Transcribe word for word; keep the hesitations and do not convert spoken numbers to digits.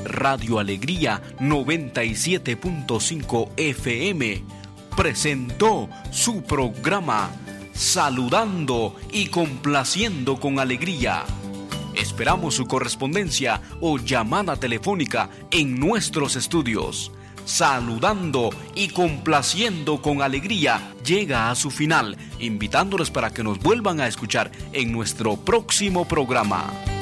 Radio Alegría noventa y siete punto cinco F M presentó su programa Saludando y Complaciendo con Alegría. Esperamos su correspondencia o llamada telefónica en nuestros estudios. Saludando y Complaciendo con Alegría llega a su final, invitándolos para que nos vuelvan a escuchar en nuestro próximo programa.